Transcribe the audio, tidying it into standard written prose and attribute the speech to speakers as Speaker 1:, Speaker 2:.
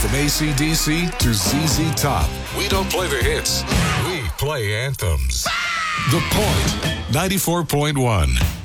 Speaker 1: From AC/DC to ZZ Top, we don't play the hits. We play anthems. The Point, 94.1.